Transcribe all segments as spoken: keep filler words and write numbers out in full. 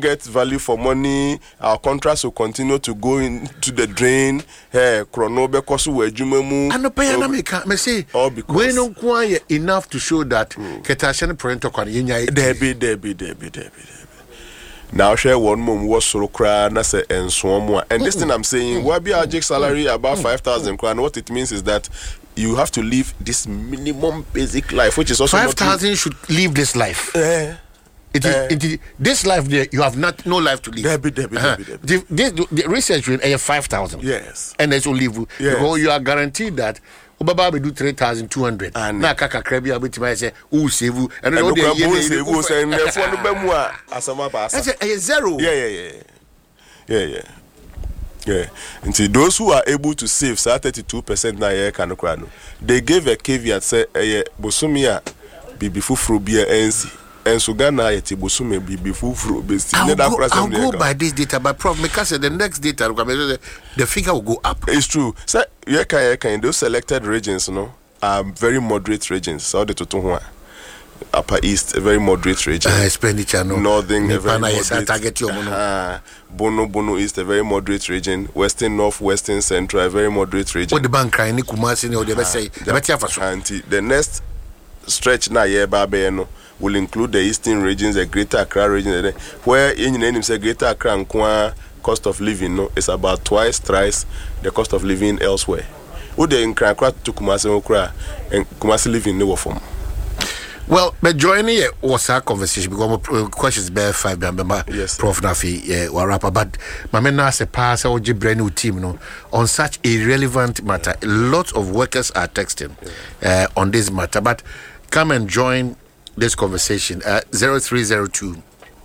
get value for money. Our contracts will continue to go into the drain. Hey, chrono because we jumemu. And no pay na make me say. All because we don't quite enough to show that Ketashan parent can yenya. Debbie, Debbie, Debbie, Debbie. Now share one mom was so cry na say and so more. And this thing I'm saying, what be our salary about five thousand crown? What it means is that you have to live this minimum basic life, which is also five thousand should live this life. Uh, it is, uh, it is this life there. You have not no life to live. Debbie, Debbie, uh-huh. Debbie, Debbie. The, the, the research will uh, five thousand. Yes, and that's only live yes. because you are guaranteed that. Obaba be do three thousand two hundred. Na kaka krabi abetima say who save you and all the year save you say me for no be mu a asama pa asa. Say zero. Yeah yeah yeah. Yeah yeah. Yeah. Until those who are able to save say thirty-two percent na year kan kra no. They gave a caveat say eh bosumi a bibi fufuru bia ensi. Enso Ghana yeti bosumi bibi fufuru be si. I'll go, I'll go by this data but prof because the next data the figure will go up. It's true. So you can can those selected regions, you know, are very moderate regions. So the Totonwa, Upper East, a very moderate region. Uh, expenditure, no. Northern, a very moderate. Target your mono. Uh, Bono Bono East, a very moderate region. Western North, Western Central, a very moderate region. What the bank crying, Kumasi, or the say, the the next stretch na ye Babeno will include the Eastern regions, the Greater Accra region, where in name say Greater Accra and Kwa. Cost of living no is about twice, thrice the cost of living elsewhere. Who they in Krakra to Kumasi Okra and Kumasi living no form. Well, but joining was our conversation because my questions bear five remember yes. Prof Nafi yeah wa rapper but my men now say pass or brand new team no on such a relevant matter. Yeah. Lots of workers are texting yeah. uh, on this matter, but come and join this conversation at zero three zero two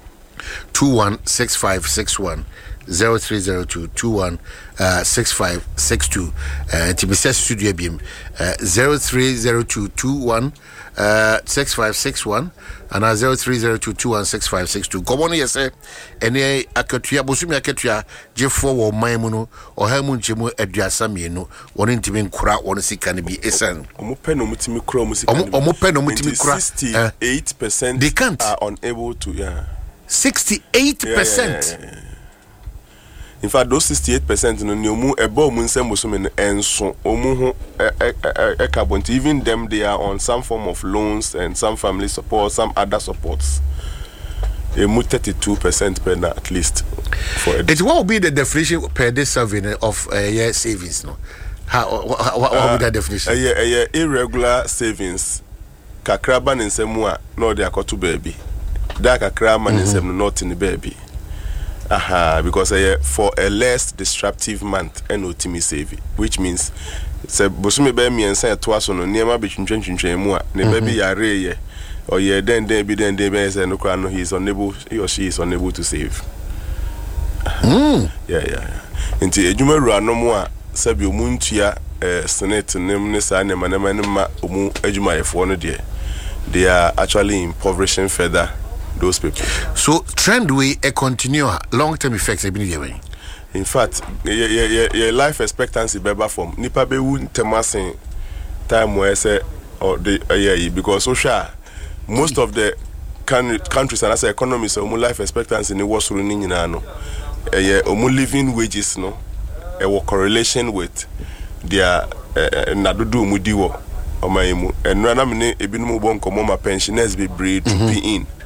two one six five six one. zero three zero two two one six five six two uh Timisa studio beam uh zero three zero two two one six five six one and uh, zero three zero two two one six five six two. Come on, yes, eh? Any akatua bosumi akatua je for wo man mu no o ha mu nchemu aduasa mienu woni ntimi nkura woni sika ne bi esan omo pe no mutimi kura omo sika omo pe no mutimi kura sixty-eight percent they can't are unable to yeah sixty-eight percent yeah, yeah, yeah, yeah. In fact, those sixty-eight percent no nyomu ebo mu nsem bosome enso omu ho e carbon even them they are on some form of loans and some family support, some other supports. They move thirty-two percent per na at least for a it what will be the definition per day saving of uh, year savings no how what, what uh, would that definition a year a year irregular savings kakraba nsemu a no dey akoto baby da kakrama nsem no not in the baby. Aha, because uh, for a less disruptive month, and no timi save, which means say bosumi be mi ensa to so no niema be twintwen twintwen mu a ne baby yare ye or ye then then be then then be say no kra no he is unable he or she is unable to save. Mm. Yeah, yeah, yeah. Nti ejuma ru anomu a sabi omuntua eh senate nem ne sa ne manema ne ma omu ejuma yefo no de they are actually impoverishing further those people. So trend we a continue long term effects have been given. In fact, your your your life expectancy better from nipa be wu ntemasen time where say or the uh, yeah because social most of the can, countries and as economies so life expectancy ni was running in no uh, yeah omu living wages no a uh, correlation with their nadudu mu diwo omayimu and na me ebinu mu bon komo ma pensioners be breed to be in